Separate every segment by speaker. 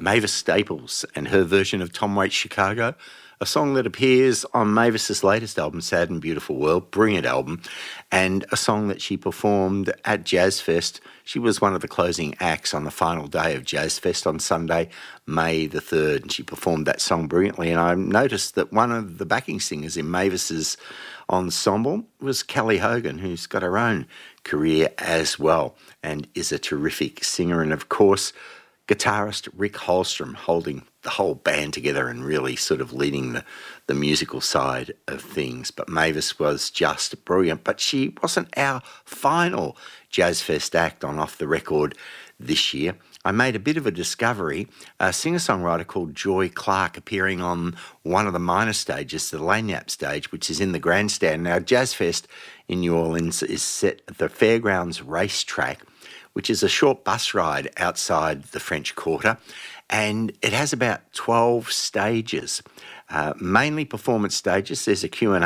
Speaker 1: Mavis Staples and her version of Tom Waits' Chicago, a song that appears on Mavis's latest album, Sad and Beautiful World, brilliant album, and a song that she performed at Jazz Fest. She was one of the closing acts on the final day of Jazz Fest on Sunday, May the 3rd, and she performed that song brilliantly. And I noticed that one of the backing singers in Mavis's ensemble was Kelly Hogan, who's got her own career as well and is a terrific singer. And of course, guitarist Rick Holstrom holding the whole band together and really sort of leading the musical side of things. But Mavis was just brilliant. But she wasn't our final Jazz Fest act on Off the Record this year. I made a bit of a discovery, a singer-songwriter called Joy Clark appearing on one of the minor stages, the Lagniappe stage, which is in the grandstand. Now, Jazz Fest in New Orleans is set at the Fairgrounds Racetrack, which is a short bus ride outside the French Quarter, and it has about 12 stages, mainly performance stages. There's a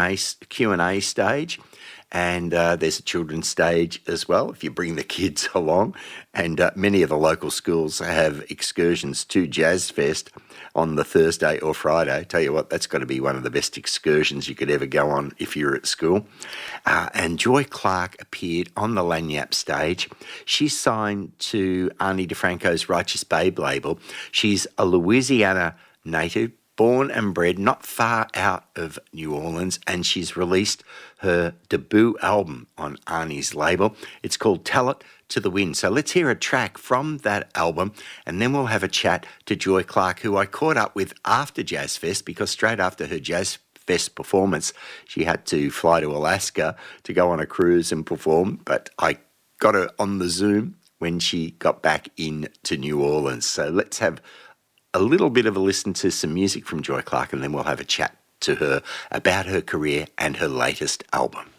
Speaker 1: Q&A stage, and there's a children's stage as well if you bring the kids along. And many of the local schools have excursions to Jazz Fest on the Thursday or Friday. Tell you what, that's got to be one of the best excursions you could ever go on if you're at school. And Joy Clark appeared on the Lagniappe stage. She's signed to Ani DeFranco's Righteous Babe label. She's a Louisiana native, born and bred not far out of New Orleans, and she's released her debut album on Ani's label. It's called Tell It to the Wind. So let's hear a track from that album, and then we'll have a chat to Joy Clark, who I caught up with after Jazz Fest, because straight after her Jazz Fest performance, she had to fly to Alaska to go on a cruise and perform, but I got her on the Zoom when she got back into New Orleans. So let's have a little bit of a listen to some music from Joy Clark, and then we'll have a chat to her about her career and her latest album.